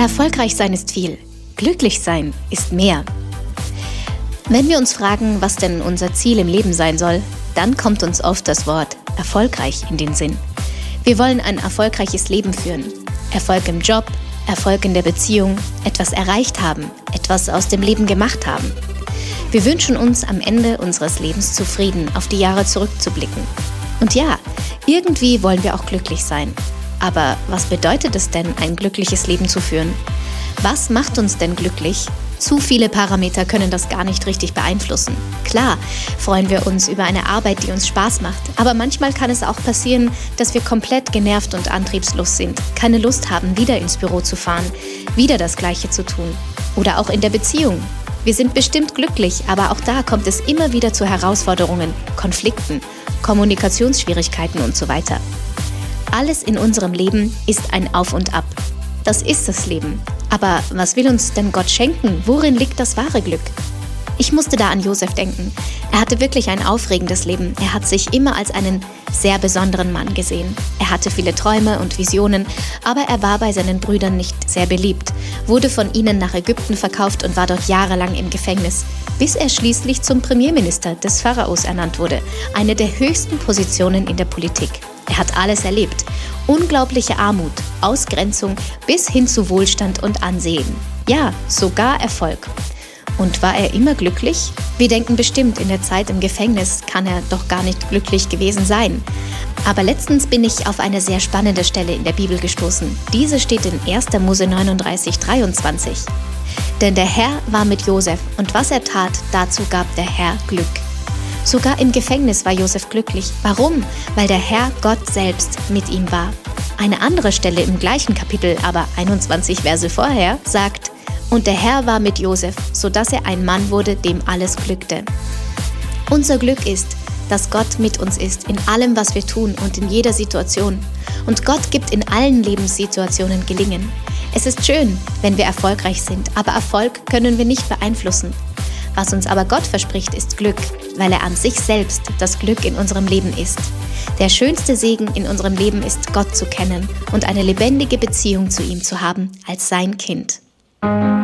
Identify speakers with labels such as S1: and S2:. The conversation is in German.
S1: Erfolgreich sein ist viel, glücklich sein ist mehr. Wenn wir uns fragen, was denn unser Ziel im Leben sein soll, dann kommt uns oft das Wort erfolgreich in den Sinn. Wir wollen ein erfolgreiches Leben führen. Erfolg im Job, Erfolg in der Beziehung, etwas erreicht haben, etwas aus dem Leben gemacht haben. Wir wünschen uns am Ende unseres Lebens zufrieden auf die Jahre zurückzublicken. Und ja, irgendwie wollen wir auch glücklich sein. Aber was bedeutet es denn, ein glückliches Leben zu führen? Was macht uns denn glücklich? Zu viele Parameter können das gar nicht richtig beeinflussen. Klar, freuen wir uns über eine Arbeit, die uns Spaß macht, aber manchmal kann es auch passieren, dass wir komplett genervt und antriebslos sind, keine Lust haben, wieder ins Büro zu fahren, wieder das Gleiche zu tun. Oder auch in der Beziehung. Wir sind bestimmt glücklich, aber auch da kommt es immer wieder zu Herausforderungen, Konflikten, Kommunikationsschwierigkeiten und so weiter. Alles in unserem Leben ist ein Auf und Ab. Das ist das Leben. Aber was will uns denn Gott schenken? Worin liegt das wahre Glück? Ich musste da an Josef denken. Er hatte wirklich ein aufregendes Leben. Er hat sich immer als einen sehr besonderen Mann gesehen. Er hatte viele Träume und Visionen, aber er war bei seinen Brüdern nicht sehr beliebt, wurde von ihnen nach Ägypten verkauft und war dort jahrelang im Gefängnis, bis er schließlich zum Premierminister des Pharaos ernannt wurde, eine der höchsten Positionen in der Politik. Er hat alles erlebt. Unglaubliche Armut, Ausgrenzung bis hin zu Wohlstand und Ansehen. Ja, sogar Erfolg. Und war er immer glücklich? Wir denken bestimmt, in der Zeit im Gefängnis kann er doch gar nicht glücklich gewesen sein. Aber letztens bin ich auf eine sehr spannende Stelle in der Bibel gestoßen. Diese steht in 1. Mose 39,23. Denn der Herr war mit Josef und was er tat, dazu gab der Herr Glück. Sogar im Gefängnis war Josef glücklich. Warum? Weil der Herr Gott selbst mit ihm war. Eine andere Stelle im gleichen Kapitel, aber 21 Verse vorher, sagt: Und der Herr war mit Josef, sodass er ein Mann wurde, dem alles glückte. Unser Glück ist, dass Gott mit uns ist, in allem, was wir tun und in jeder Situation. Und Gott gibt in allen Lebenssituationen Gelingen. Es ist schön, wenn wir erfolgreich sind, aber Erfolg können wir nicht beeinflussen. Was uns aber Gott verspricht, ist Glück, weil er an sich selbst das Glück in unserem Leben ist. Der schönste Segen in unserem Leben ist, Gott zu kennen und eine lebendige Beziehung zu ihm zu haben als sein Kind.